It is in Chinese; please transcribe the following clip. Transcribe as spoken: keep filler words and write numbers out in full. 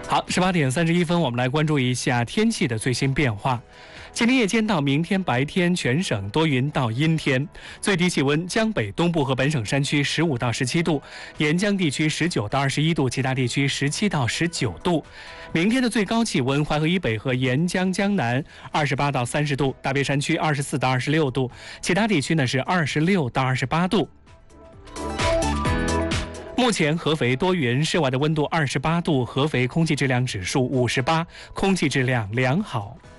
好，十八点三十一分，我们来关注一下天气的最新变化。今天夜间到明天白天，全省多云到阴天，最低气温江北、东部和本省山区十五到十七度，沿江地区十九到二十一度，其他地区十七到十九度。明天的最高气温，淮河以北和沿江江南二十八到三十度，大别山区二十四到二十六度，其他地区呢是二十六到二十八度。目前合肥多云，室外的温度二十八度，合肥空气质量指数五十八，空气质量良好。